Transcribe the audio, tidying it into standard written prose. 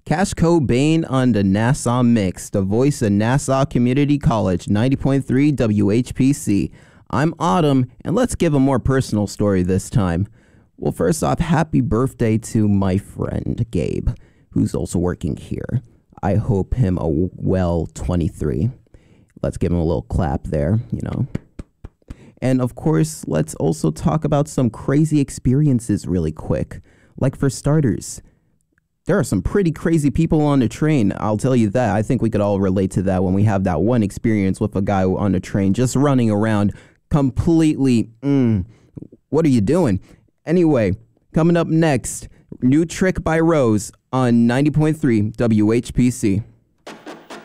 Cash Cobain on the Nassau Mix, the voice of Nassau Community College, 90.3 WHPC. I'm Autumn, and let's give a more personal story this time. Well, first off, happy birthday to my friend Gabe, who's also working here. I hope him a well 23. Let's give him a little clap there, you know. And of course, let's also talk about some crazy experiences really quick. Like for starters, there are some pretty crazy people on the train. I'll tell you that. I think we could all relate to that when we have that one experience with a guy on the train just running around completely, what are you doing? Anyway, coming up next, new trick by Rose on 90.3 WHPC.